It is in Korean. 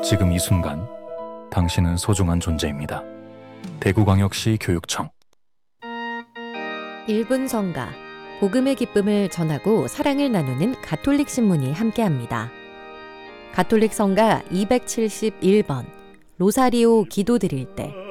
지금 이 순간 당신은 소중한 존재입니다. 대구광역시 교육청. 1분 성가, 복음의 기쁨을 전하고 사랑을 나누는 가톨릭 신문이 함께합니다. 가톨릭 성가 271번, 로사리오 기도 드릴 때.